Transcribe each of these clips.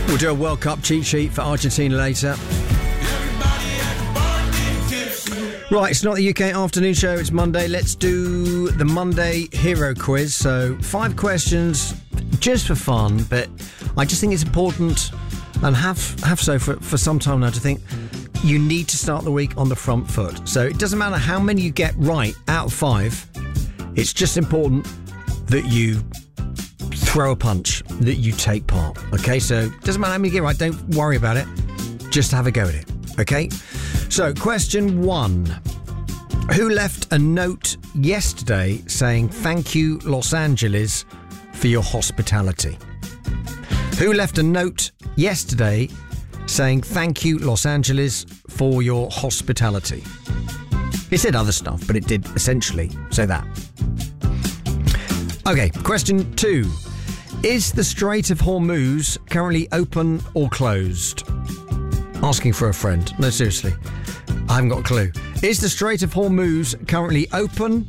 We'll do a World Cup cheat sheet for Argentina later. Right, it's not the UK afternoon show, it's Monday. Let's do the Monday hero quiz. So 5 questions just for fun, but I just think it's important and have so for some time now to think you need to start the week on the front foot. So it doesn't matter how many you get right out of 5. It's just important that you throw a punch, that you take part. Okay, so it doesn't matter how many you get right, don't worry about it. Just have a go at it. Okay? So, question 1. Who left a note yesterday saying, "Thank you, Los Angeles, for your hospitality"? Who left a note yesterday saying, "Thank you, Los Angeles, for your hospitality"? It said other stuff, but it did essentially say that. Okay, question 2. Is the Strait of Hormuz currently open or closed? Asking for a friend. No, seriously. I haven't got a clue. Is the Strait of Hormuz currently open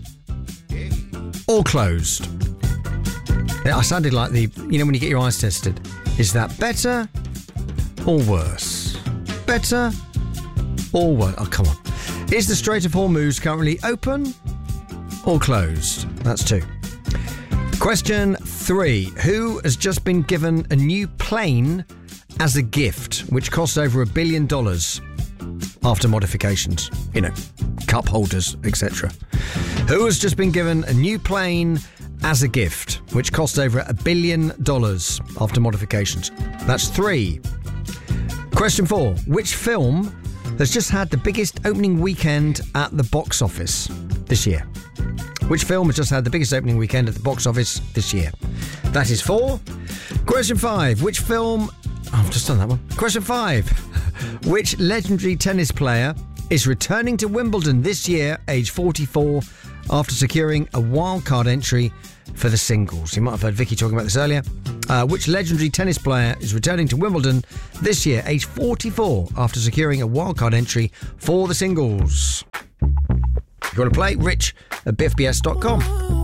or closed? Yeah, I sounded like when you get your eyes tested. Is that better or worse? Better or worse? Oh, come on. Is the Strait of Hormuz currently open or closed? That's 2. Question 3. Who has just been given a new plane as a gift, which cost over $1 billion after modifications? Cup holders, etc. Who has just been given a new plane as a gift, which cost over $1 billion after modifications? That's 3. Question 4. Which film has just had the biggest opening weekend at the box office this year? Which film has just had the biggest opening weekend at the box office this year? That is 4. Question 5. Which film... I've just done that one. Question 5. Which legendary tennis player is returning to Wimbledon this year, age 44, after securing a wildcard entry for the singles? You might have heard Vicky talking about this earlier. Which legendary tennis player is returning to Wimbledon this year, age 44, after securing a wildcard entry for the singles? If you want to play, rich@biffbs.com.